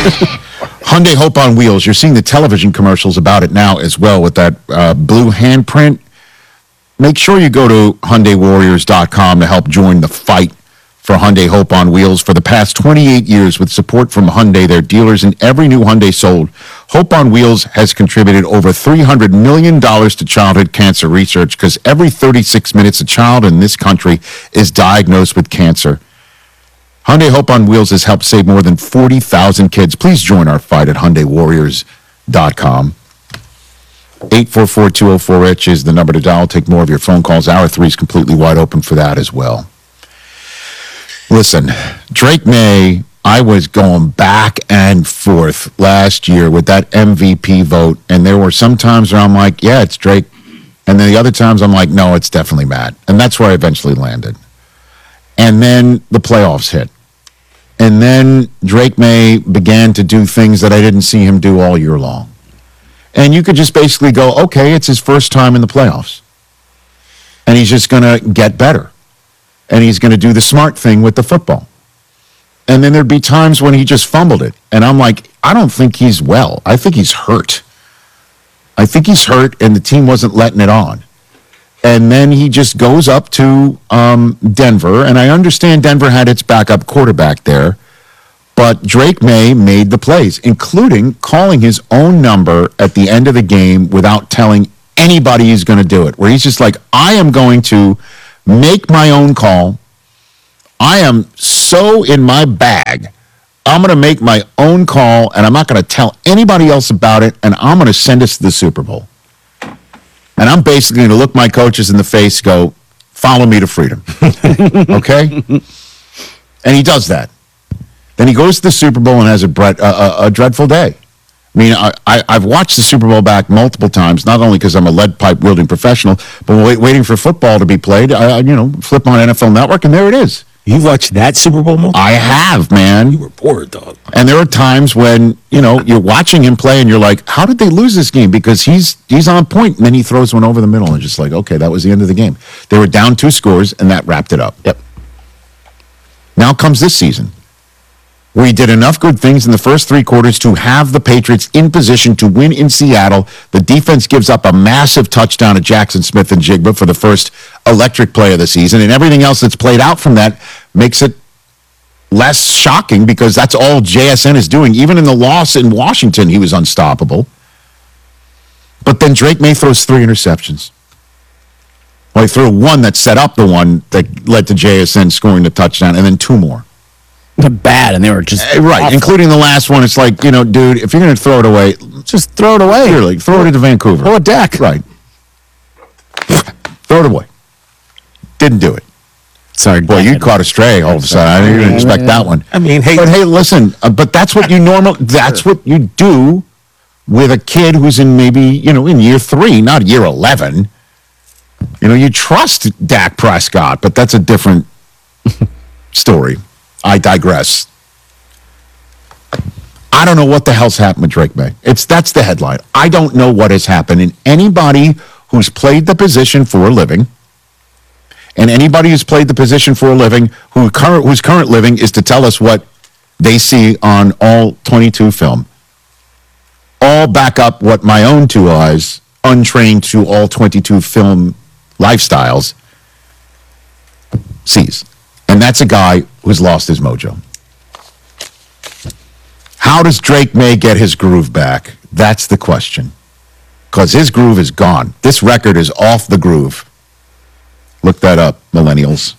Hyundai Hope on Wheels. You're seeing the television commercials about it now as well with that blue handprint. Make sure you go to HyundaiWarriors.com to help join the fight for Hyundai Hope on Wheels. For the past 28 years, with support from Hyundai, their dealers, and every new Hyundai sold, Hope on Wheels has contributed over $300 million to childhood cancer research, because every 36 minutes a child in this country is diagnosed with cancer. Hyundai Hope on Wheels has helped save more than 40,000 kids. Please join our fight at HyundaiWarriors.com. 844-204-RICH is the number to dial. Take more of your phone calls. Hour 3 is completely wide open for that as well. Listen, Drake May, I was going back and forth last year with that MVP vote, and there were some times where I'm like, yeah, it's Drake. And then the other times I'm like, no, it's definitely Matt. And that's where I eventually landed. And then the playoffs hit. And then Drake May began to do things that I didn't see him do all year long. And you could just basically go, okay, it's his first time in the playoffs. And he's just going to get better. And he's going to do the smart thing with the football. And then there'd be times when he just fumbled it. And I'm like, I don't think he's well. I think he's hurt. I think he's hurt, and the team wasn't letting it on. And then he just goes up to Denver. And I understand Denver had its backup quarterback there. But Drake May made the plays, including calling his own number at the end of the game without telling anybody he's going to do it, where he's just like, I am going to make my own call. I am so in my bag. I'm going to make my own call, and I'm not going to tell anybody else about it, and I'm going to send us to the Super Bowl. And I'm basically going to look my coaches in the face, go, follow me to freedom. Okay? And he does that. Then he goes to the Super Bowl and has a dreadful day. I mean, I've watched the Super Bowl back multiple times, not only because I'm a lead pipe wielding professional, but waiting for football to be played. Flip on NFL Network, and there it is. You watched that Super Bowl multiple? I have, man. You were bored, dog. And there are times when, you're watching him play and you're like, how did they lose this game? Because he's on point, and then he throws one over the middle and just like, okay, that was the end of the game. They were down 2 scores, and that wrapped it up. Yep. Now comes this season, where he did enough good things in the first 3 quarters to have the Patriots in position to win in Seattle. The defense gives up a massive touchdown to Jackson Smith and Jigba for the first electric play of the season, and everything else that's played out from that makes it less shocking, because that's all JSN is doing. Even in the loss in Washington, he was unstoppable. But then Drake May throws 3 interceptions. Well, he threw one that set up the one that led to JSN scoring the touchdown, and then 2 more. They're bad, and they were just right, awful. Including the last one. It's like, dude, if you're going to throw it away, just throw it away. Clearly, throw it into Vancouver. Throw it Dak. Right. Throw it away. Didn't do it. Sorry, boy, you caught a stray all of a sudden. I didn't expect that one. I mean, but hey, listen. But that's what you that's what you do with a kid who's in maybe in year 3, not year 11. You trust Dak Prescott, but that's a different story. I digress. I don't know what the hell's happened with Drake May. That's the headline. I don't know what has happened. And anybody who's played the position for a living, and anybody who's played the position for a living, whose current living is to tell us what they see on all 22 film, all back up what my own 2 eyes, untrained to all 22 film lifestyles, sees. And that's a guy who's lost his mojo. How does Drake May get his groove back? That's the question. Because his groove is gone. This record is off the groove. Look that up, millennials.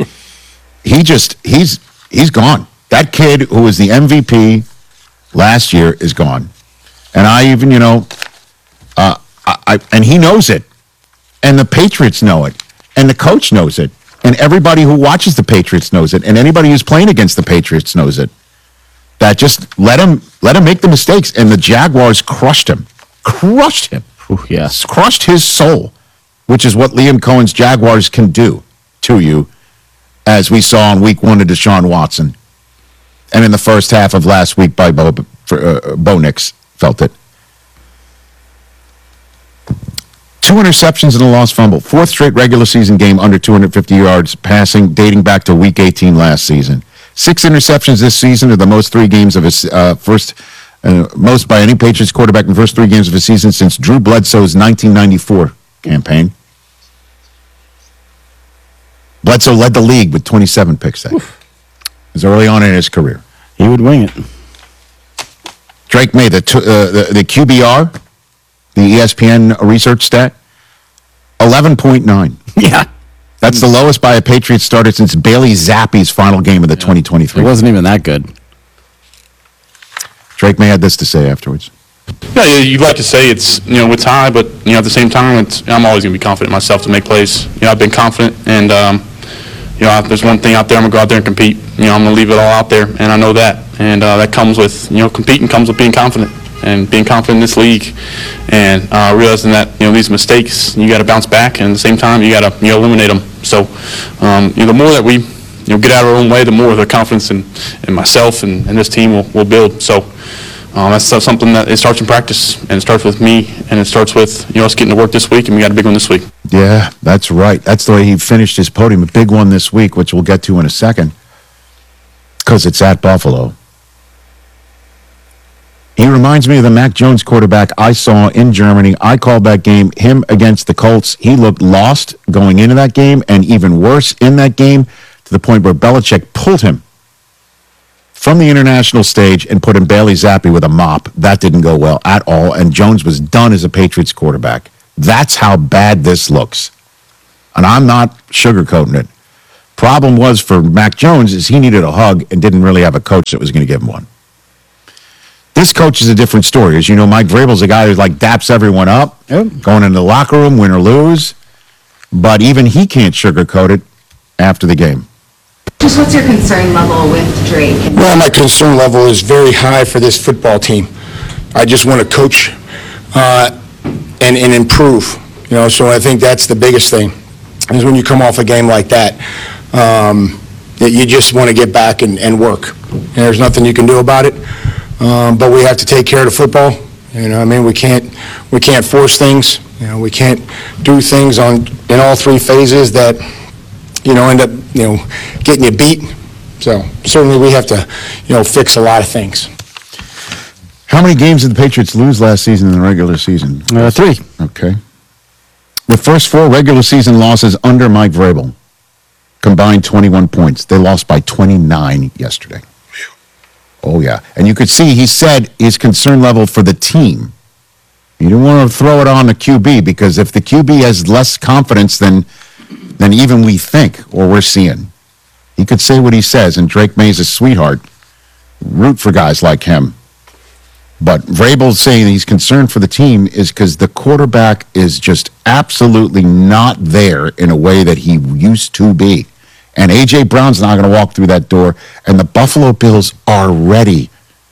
He's gone. That kid who was the MVP last year is gone. And I even, and he knows it. And the Patriots know it. And the coach knows it. And everybody who watches the Patriots knows it. And anybody who's playing against the Patriots knows it. That just let him make the mistakes. And the Jaguars crushed him. Crushed him. Ooh, yeah. Crushed his soul, which is what Liam Cohen's Jaguars can do to you, as we saw in week 1 to Deshaun Watson. And in the first half of last week by Bo Nix felt it. 2 interceptions and a lost fumble. 4th straight regular season game under 250 yards passing, dating back to week 18 last season. 6 interceptions this season are the most 3 games of his most by any Patriots quarterback in the first 3 games of his season since Drew Bledsoe's 1994 campaign. Bledsoe led the league with 27 picks that year. It was early on in his career. He would wing it. Drake May, the QBR, the ESPN research stat, 11.9. Yeah. That's the lowest by a Patriots starter since Bailey Zappi's final game of the 2023. It wasn't even that good. Drake May had this to say afterwards. Yeah, you'd like to say it's it's high, but at the same time, I'm always going to be confident in myself to make plays. I've been confident, and if there's one thing out there, I'm going to go out there and compete. I'm going to leave it all out there, and I know that. And that comes with competing comes with being confident, and being confident in this league, and realizing that these mistakes you got to bounce back, and at the same time you got to eliminate them. So the more that we get out of our own way, the more the confidence in myself and this team will build. So. That's something that it starts in practice, and it starts with me, and it starts with us getting to work this week, and we got a big one this week. Yeah, that's right. That's the way he finished his podium. A big one this week, which we'll get to in a second, because it's at Buffalo. He reminds me of the Mac Jones quarterback I saw in Germany. I called that game, him against the Colts. He looked lost going into that game, and even worse in that game, to the point where Belichick pulled him from the international stage and put in Bailey Zappi with a mop. That didn't go well at all, and Jones was done as a Patriots quarterback. That's how bad this looks. And I'm not sugarcoating it. Problem was for Mac Jones is he needed a hug and didn't really have a coach that was going to give him one. This coach is a different story. As you know, Mike Vrabel's a guy who daps everyone up, going into the locker room, win or lose. But even he can't sugarcoat it after the game. Just what's your concern level with Drake? Well, my concern level is very high for this football team. I just want to coach and improve. So I think that's the biggest thing, is when you come off a game like that, that you just want to get back and work. And there's nothing you can do about it, but we have to take care of the football. We can't force things. We can't do things in all 3 phases that end up, getting you beat. So certainly we have to, fix a lot of things. How many games did the Patriots lose last season in the regular season? 3. Okay. The first 4 regular season losses under Mike Vrabel combined 21 points. They lost by 29 yesterday. Oh, yeah. And you could see he said his concern level for the team. You don't want to throw it on the QB, because if the QB has less confidence than even we think or we're seeing, he could say what he says, and Drake May's a sweetheart. Root for guys like him. But Vrabel's saying he's concerned for the team is because the quarterback is just absolutely not there in a way that he used to be. And A.J. Brown's not going to walk through that door, and the Buffalo Bills are ready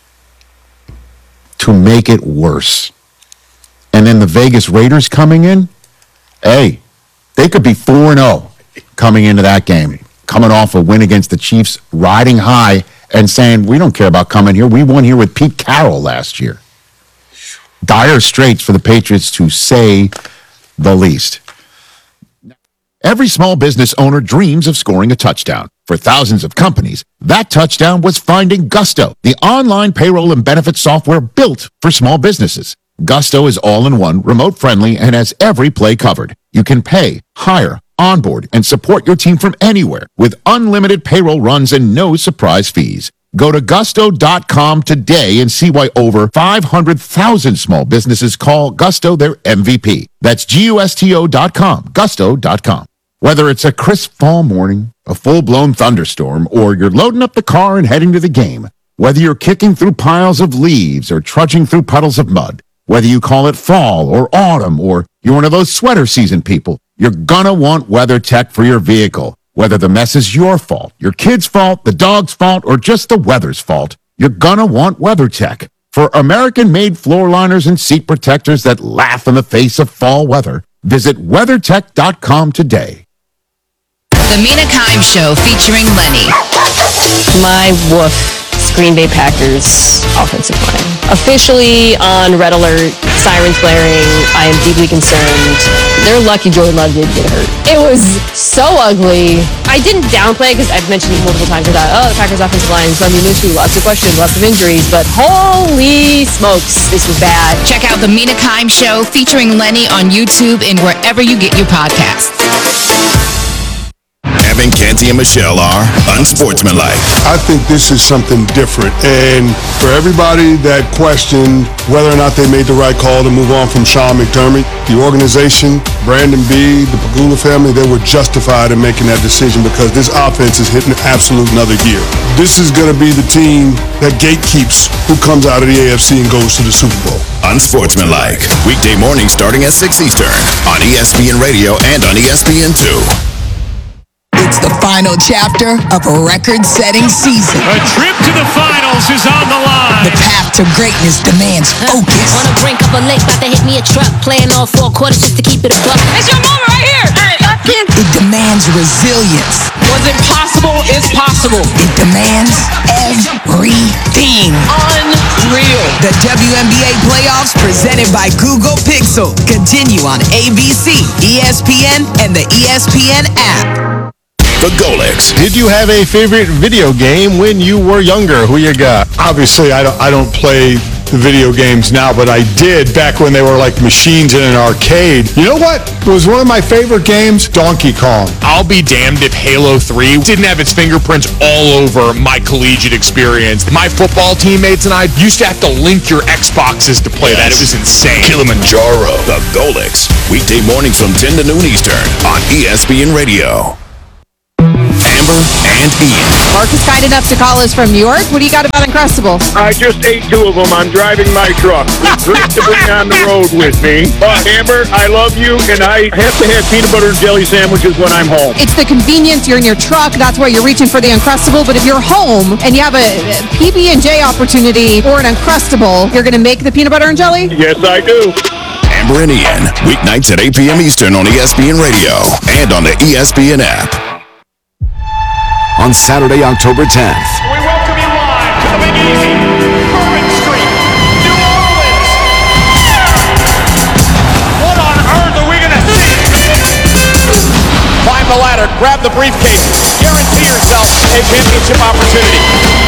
to make it worse. And then the Vegas Raiders coming in, hey, they could be 4-0 coming into that game, coming off a win against the Chiefs, riding high and saying, we don't care about coming here. We won here with Pete Carroll last year. Dire straits for the Patriots, to say the least. Every small business owner dreams of scoring a touchdown. For thousands of companies, that touchdown was finding Gusto, the online payroll and benefits software built for small businesses. Gusto is all-in-one, remote-friendly, and has every play covered. You can pay, hire, onboard, and support your team from anywhere with unlimited payroll runs and no surprise fees. Go to gusto.com today and see why over 500,000 small businesses call Gusto their MVP. That's gusto.com, gusto.com. Whether it's a crisp fall morning, a full-blown thunderstorm, or you're loading up the car and heading to the game, whether you're kicking through piles of leaves or trudging through puddles of mud, whether you call it fall or autumn, or you're one of those sweater season people, you're gonna want WeatherTech for your vehicle. Whether the mess is your fault, your kid's fault, the dog's fault, or just the weather's fault, you're gonna want WeatherTech. For American-made floor liners and seat protectors that laugh in the face of fall weather, visit WeatherTech.com today. The Mina Kimes Show featuring Lenny. My woof, Green Bay Packers offensive line. Officially on red alert sirens blaring. I am deeply concerned. They're lucky Jordan Love didn't get hurt. It was so ugly. I didn't downplay because I've mentioned multiple times that, the Packers offensive line is going to be an issue. Lots of questions, lots of injuries, but holy smokes, this was bad. Check out The Mina Kimes Show featuring Lenny on YouTube and wherever you get your podcasts. Evan, Canty, and Michelle are unsportsmanlike. I think this is something different. And for everybody that questioned whether or not they made the right call to move on from Sean McDermott, the organization, Brandon B., the Pagula family, they were justified in making that decision because this offense is hitting absolute another gear. This is going to be the team that gatekeeps who comes out of the AFC and goes to the Super Bowl. Unsportsmanlike. Weekday morning starting at 6 Eastern on ESPN Radio and on ESPN2. It's the final chapter of a record-setting season. A trip to the finals is on the line. The path to greatness demands focus. On the brink of a lake, about to hit me a truck. Playing all 4 quarters just to keep it a buck. It's your moment right here. It demands resilience. What's impossible is possible. It demands everything. Unreal. The WNBA playoffs presented by Google Pixel continue on ABC, ESPN, and the ESPN app. The Golics. Did you have a favorite video game when you were younger? Who you got? Obviously, I don't play the video games now, but I did back when they were like machines in an arcade. You know what? It was one of my favorite games, Donkey Kong. I'll be damned if Halo 3 didn't have its fingerprints all over my collegiate experience. My football teammates and I used to have to link your Xboxes to play that. It was insane. Kilimanjaro. The Golics. Weekday mornings from 10 to noon Eastern on ESPN Radio. Amber and Ian. Mark is kind enough to call us from New York. What do you got about Uncrustables? I just ate 2 of them. I'm driving my truck. Great to bring on the road with me. Amber, I love you, and I have to have peanut butter and jelly sandwiches when I'm home. It's the convenience. You're in your truck. That's why you're reaching for the Uncrustable. But if you're home and you have a PB&J opportunity or an Uncrustable, you're going to make the peanut butter and jelly? Yes, I do. Amber and Ian. Weeknights at 8 p.m. Eastern on ESPN Radio and on the ESPN app. On Saturday, October 10th. We welcome you live to the Big Easy, Bourbon Street, New Orleans. What on earth are we going to see? Climb the ladder, grab the briefcase, guarantee yourself a championship opportunity.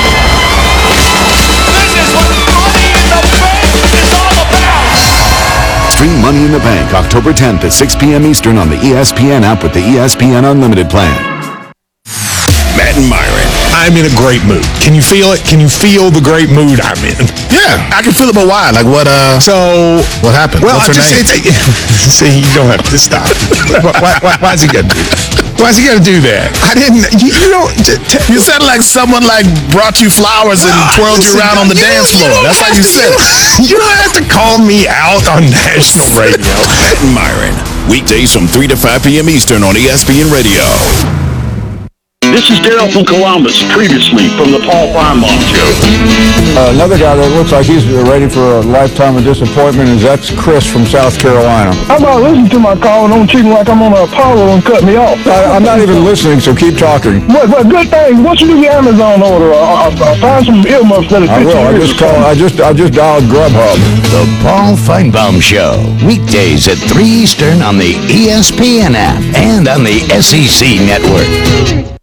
This is what Money in the Bank is all about. Stream Money in the Bank October 10th at 6 p.m. Eastern on the ESPN app with the ESPN Unlimited plan. Matt and Myron. I'm in a great mood. Can you feel it? Can you feel the great mood I'm in? Yeah, I can feel it, but why? Like what? So what happened? Well, What's her name? See, you don't have to stop. Why's he got to do that? Why's he got to do that? I didn't. You don't. You said like someone like brought you flowers and twirled you around on the dance floor. That's how you said. You don't have to call me out on national radio. Matt and Myron. Weekdays from 3 to 5 p.m. Eastern on ESPN Radio. This is Daryl from Columbus, previously from the Paul Feinbaum Show. Another guy that looks like he's ready for a lifetime of disappointment is that's Chris from South Carolina. How about listening to my call and don't treat me like I'm on Apollo and cut me off? I'm not even listening, so keep talking. What good thing? What you do your Amazon order? I'll find some earmuffs that are I will. I just dialed Grubhub. The Paul Feinbaum Show. Weekdays at 3 Eastern on the ESPN app and on the SEC Network.